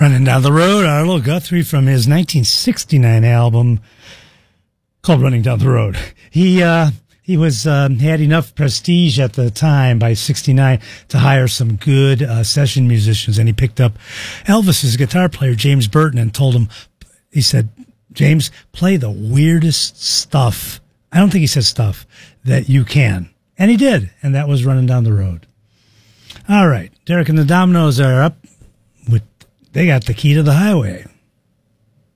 Running Down the Road, Arlo Guthrie from his 1969 album called Running Down the Road. He was had enough prestige at the time by 69 to hire some good session musicians, and he picked up Elvis's guitar player, James Burton, and told him, he said, James, play the weirdest stuff. I don't think he said stuff that you can. And he did, and that was Running Down the Road. All right, Derek and the Dominoes are up with, they got The Key to the Highway.